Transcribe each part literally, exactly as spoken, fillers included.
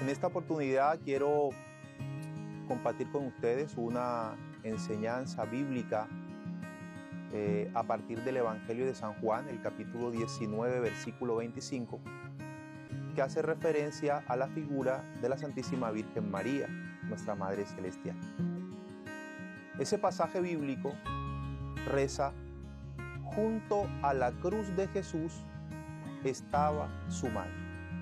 En esta oportunidad quiero compartir con ustedes una enseñanza bíblica eh, a partir del Evangelio de San Juan, el capítulo diecinueve, versículo veinticinco, que hace referencia a la figura de la Santísima Virgen María, nuestra Madre Celestial. Ese pasaje bíblico reza: junto a la cruz de Jesús estaba su madre.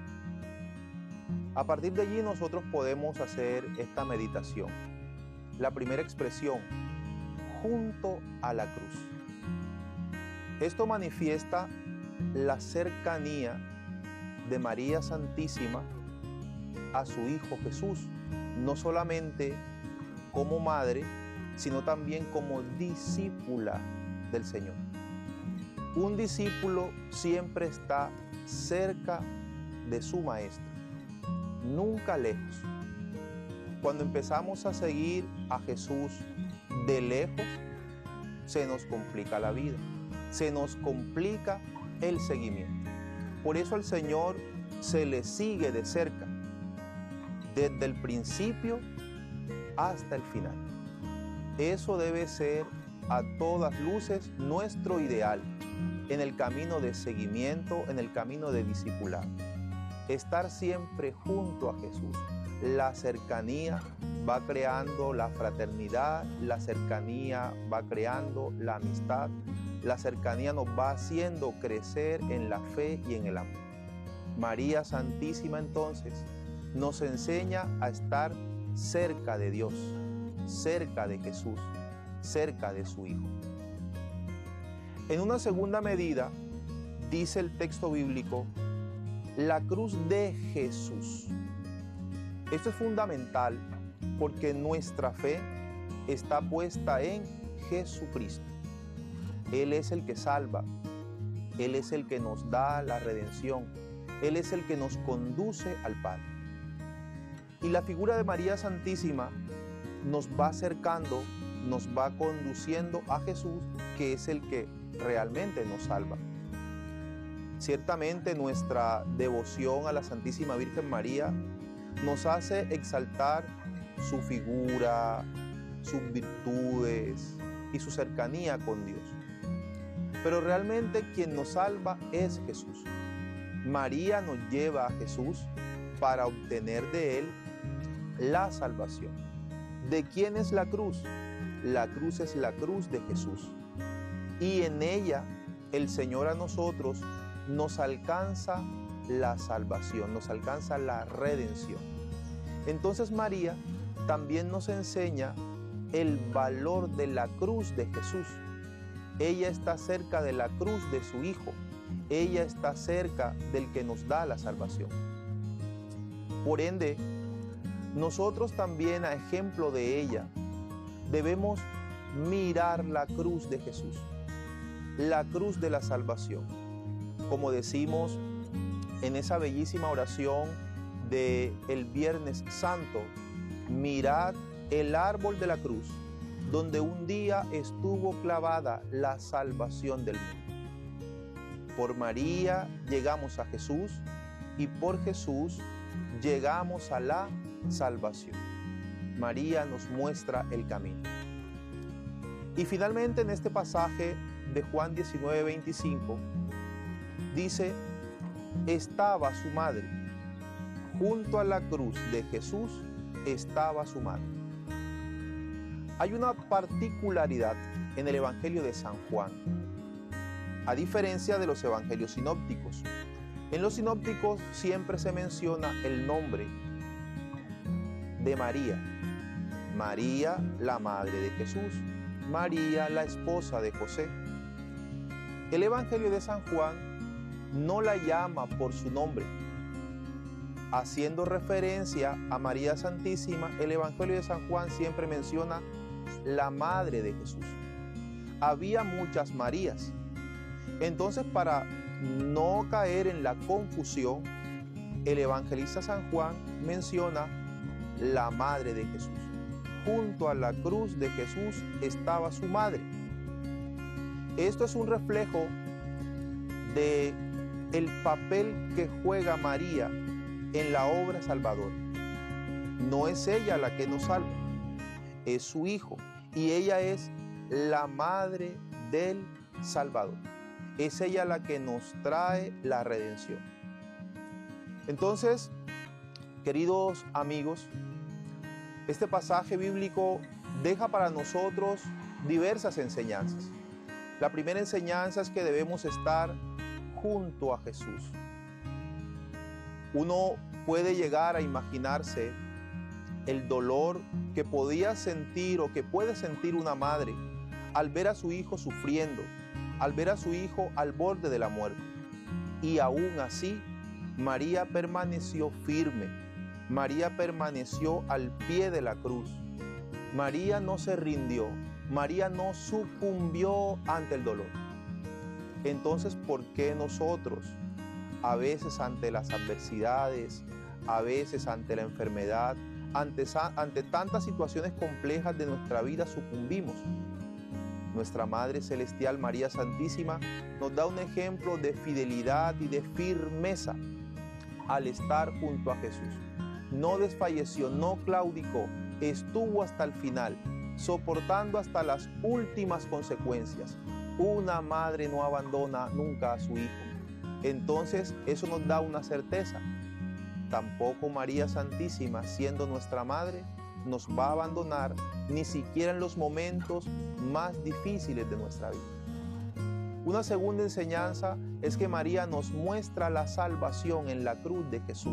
A partir de allí nosotros podemos hacer esta meditación. La primera expresión, junto a la cruz. Esto manifiesta la cercanía de María Santísima a su Hijo Jesús, no solamente como madre, sino también como discípula del Señor. Un discípulo siempre está cerca de su maestro, nunca lejos. Cuando empezamos a seguir a Jesús de lejos, se nos complica la vida, se nos complica el seguimiento. Por eso al Señor se le sigue de cerca, desde el principio hasta el final. Eso debe ser a todas luces nuestro ideal en el camino de seguimiento, en el camino de discipulado. Estar siempre junto a Jesús. La cercanía va creando la fraternidad, la cercanía va creando la amistad, la cercanía nos va haciendo crecer en la fe y en el amor. María Santísima entonces nos enseña a estar cerca de Dios, cerca de Jesús, cerca de su Hijo. En una segunda medida, dice el texto bíblico, la cruz de Jesús. Esto es fundamental porque nuestra fe está puesta en Jesucristo. Él es el que salva, Él es el que nos da la redención, Él es el que nos conduce al Padre. Y la figura de María Santísima nos va acercando, nos va conduciendo a Jesús, que es el que realmente nos salva. Ciertamente nuestra devoción a la Santísima Virgen María nos hace exaltar su figura, sus virtudes y su cercanía con Dios. Pero realmente quien nos salva es Jesús. María nos lleva a Jesús para obtener de Él la salvación. ¿De quién es la cruz? La cruz es la cruz de Jesús. Y en ella el Señor a nosotros nos alcanza la salvación, nos alcanza la redención. Entonces María también nos enseña el valor de la cruz de Jesús. Ella está cerca de la cruz de su Hijo. Ella está cerca del que nos da la salvación. Por ende, nosotros también, a ejemplo de ella, debemos mirar la cruz de Jesús, la cruz de la salvación. Como decimos en esa bellísima oración del Viernes Santo, mirad el árbol de la cruz, donde un día estuvo clavada la salvación del mundo. Por María llegamos a Jesús y por Jesús llegamos a la salvación. María nos muestra el camino. Y finalmente en este pasaje de Juan diecinueve, veinticinco, dice, estaba su madre. Junto a la cruz de Jesús estaba su madre. Hay una particularidad en el Evangelio de San Juan, a diferencia de los evangelios sinópticos. En los sinópticos siempre se menciona el nombre de María. María, la madre de Jesús. María, la esposa de José. El Evangelio de San Juan no la llama por su nombre. Haciendo referencia a María Santísima, el Evangelio de San Juan siempre menciona la madre de Jesús. Había muchas Marías. Entonces, para no caer en la confusión, el evangelista San Juan menciona la madre de Jesús. Junto a la cruz de Jesús estaba su madre. Esto es un reflejo de el papel que juega María en la obra salvadora. No es ella la que nos salva, es su Hijo. Y ella es la madre del Salvador. Es ella la que nos trae la redención. Entonces, queridos amigos, este pasaje bíblico deja para nosotros diversas enseñanzas. La primera enseñanza es que debemos estar junto a Jesús. Uno puede llegar a imaginarse el dolor que podía sentir o que puede sentir una madre al ver a su hijo sufriendo, al ver a su hijo al borde de la muerte. Y aún así, María permaneció firme. María permaneció al pie de la cruz. María no se rindió. María no sucumbió ante el dolor. Entonces, ¿por qué nosotros, a veces ante las adversidades, a veces ante la enfermedad, ante, ante tantas situaciones complejas de nuestra vida, sucumbimos? Nuestra Madre Celestial, María Santísima, nos da un ejemplo de fidelidad y de firmeza al estar junto a Jesús. No desfalleció, no claudicó, estuvo hasta el final, soportando hasta las últimas consecuencias. Una madre no abandona nunca a su hijo. Entonces, eso nos da una certeza. Tampoco María Santísima, siendo nuestra madre, nos va a abandonar ni siquiera en los momentos más difíciles de nuestra vida. Una segunda enseñanza es que María nos muestra la salvación en la cruz de Jesús.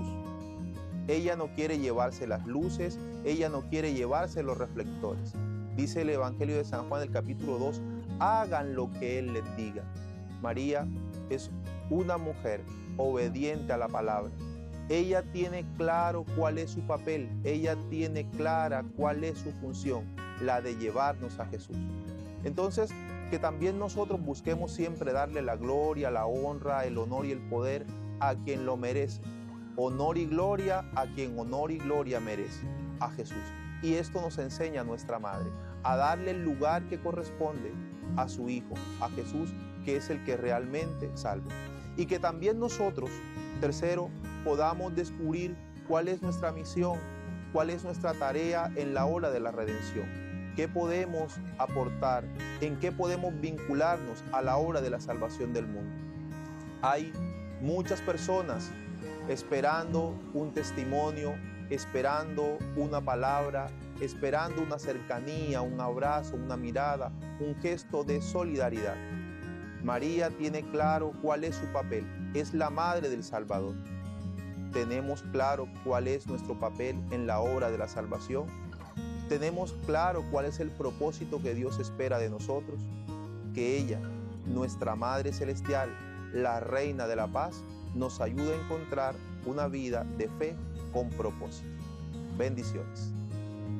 Ella no quiere llevarse las luces, ella no quiere llevarse los reflectores. Dice el Evangelio de San Juan, el capítulo dos, hagan lo que Él les diga. María es una mujer obediente a la palabra. Ella tiene claro cuál es su papel, ella tiene clara cuál es su función, la de llevarnos a Jesús. Entonces, que también nosotros busquemos siempre darle la gloria, la honra, el honor y el poder a quien lo merece. Honor y gloria a quien honor y gloria merece, a Jesús. Y esto nos enseña nuestra Madre, a darle el lugar que corresponde a su Hijo, a Jesús, que es el que realmente salva. Y que también nosotros, tercero, podamos descubrir cuál es nuestra misión, cuál es nuestra tarea en la hora de la redención. ¿Qué podemos aportar? ¿En qué podemos vincularnos a la hora de la salvación del mundo? Hay muchas personas esperando un testimonio, esperando una palabra, esperando una cercanía, un abrazo, una mirada, un gesto de solidaridad. María tiene claro cuál es su papel, es la madre del Salvador. ¿Tenemos claro cuál es nuestro papel en la obra de la salvación? ¿Tenemos claro cuál es el propósito que Dios espera de nosotros? Que ella, nuestra Madre Celestial, la Reina de la Paz, nos ayude a encontrar una vida de fe con propósito. Bendiciones.